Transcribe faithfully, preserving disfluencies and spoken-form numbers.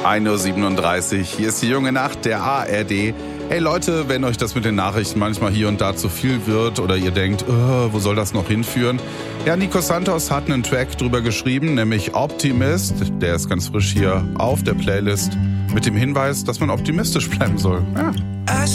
ein Uhr siebenunddreißig, hier ist die junge Nacht der A R D. Hey Leute, wenn euch das mit den Nachrichten manchmal hier und da zu viel wird oder ihr denkt, oh, wo soll das noch hinführen? Ja, Nico Santos hat einen Track drüber geschrieben, nämlich Optimist. Der ist ganz frisch hier auf der Playlist mit dem Hinweis, dass man optimistisch bleiben soll. Ja.